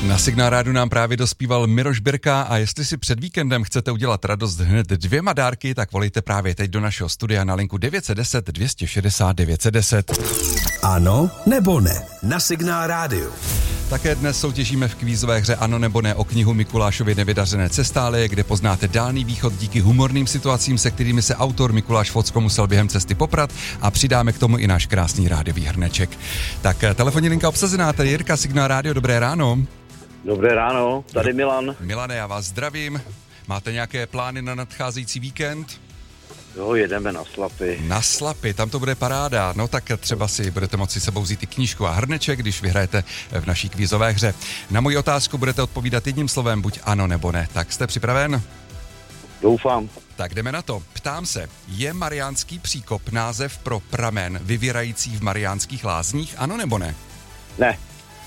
Na Signál rádu nám právě dospíval Miroš Birka a jestli si před víkendem chcete udělat radost hned 2 dárky, tak volejte právě teď do našeho studia na linku 910 260 910. Ano nebo ne na Signál rádiu. Také dnes soutěžíme v kvízové hře Ano nebo ne o knihu Mikulášovy nevydařené cestálie, kde poznáte dálný východ díky humorným situacím, se kterými se autor Mikuláš Focko musel během cesty poprat, a přidáme k tomu i náš krásný rádiový hrneček. Tak telefonní linka obsazená, tady Jirka, Signál rádio, dobré ráno. Dobré ráno, tady Milan. Milane, já vás zdravím. Máte nějaké plány na nadcházející víkend? Jo, jedeme na Slapy. Na Slapy, tam to bude paráda. No tak třeba si budete moci sebou vzít i knížku a hrneček, když vyhrajete v naší kvízové hře. Na moji otázku budete odpovídat jedním slovem, buď ano nebo ne. Tak jste připraven? Doufám. Tak jdeme na to. Ptám se, je Mariánský příkop název pro pramen vyvěrající v Mariánských lázních, ano nebo ne? Ne.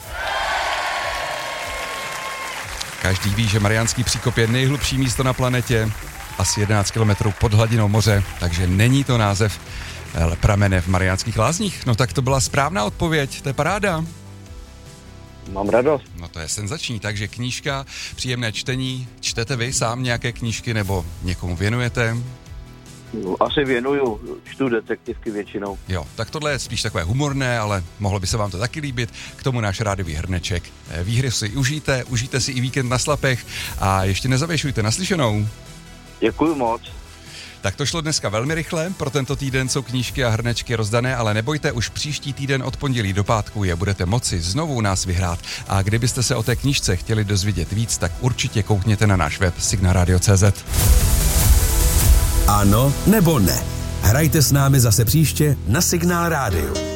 Každý ví, že Mariánský příkop je nejhlubší místo na planetě, asi 11 kilometrů pod hladinou moře, takže není to název pramene v Mariánských lázních. No tak to byla správná odpověď, to je paráda. Mám radost. No to je senzační, takže knížka, příjemné čtení. Čtete vy sám nějaké knížky nebo někomu věnujete? Asi věnuju, čtu detektivky většinou. Jo, tak tohle je spíš takové humorné, ale mohlo by se vám to taky líbit. K tomu náš rádiový hrneček. Výhry si užijte si i víkend na Slapech a ještě nezavěšujte, naslyšenou. Děkuju moc. Tak to šlo dneska velmi rychle, pro tento týden jsou knížky a hrnečky rozdané, ale nebojte, už příští týden od pondělí do pátku je budete moci znovu u nás vyhrát. A kdybyste se o té knížce chtěli dozvědět víc, tak určitě koukněte na náš web signalradio.cz. Ano nebo ne? Hrajte s námi zase příště na Signál rádiu.